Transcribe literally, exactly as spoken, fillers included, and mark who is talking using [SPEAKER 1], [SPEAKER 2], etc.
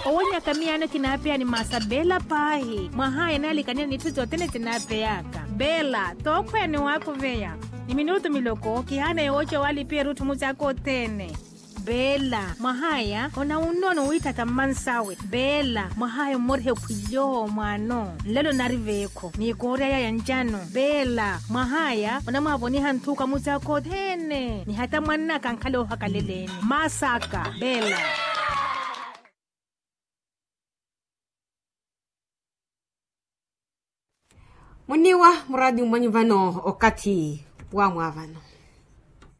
[SPEAKER 1] owonya kamiana kinapea ni masabela pahi mwahaya nali kanina ni tuzo tene tinapeyaka bela tokwe ni wako veya ni minuto miloko kihana yoche wali pia rutu muzako tene bela mwahaya ona unono uitata mansawe bela mwahaya morhe kuyo mwano lelo nariveko ni korea ya njano bela mwahaya ona mwavoni hantuka muzako tene ni hata mwana kankalo hakaleleni masaka bela
[SPEAKER 2] Muniwa muradi umanyivano okati wa mwavano.